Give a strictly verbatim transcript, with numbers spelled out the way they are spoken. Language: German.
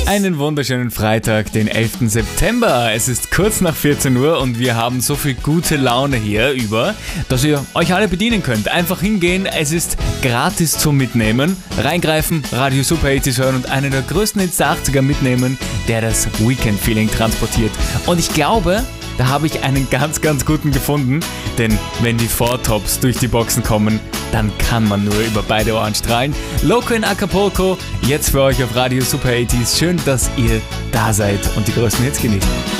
Einen wunderschönen Freitag, den elften September. Es ist kurz nach vierzehn Uhr und wir haben so viel gute Laune hier über, dass ihr euch alle bedienen könnt. Einfach hingehen, es ist gratis zum Mitnehmen. Reingreifen, Radio Super achtziger hören und einen der größten Hits der achtziger mitnehmen, der das Weekend-Feeling transportiert. Und ich glaube, da habe ich einen ganz, ganz guten gefunden, denn wenn die Four Tops durch die Boxen kommen, dann kann man nur über beide Ohren strahlen. Loco in Acapulco, jetzt für euch auf Radio Super achtziger. Schön, dass ihr da seid und die größten Hits genießt.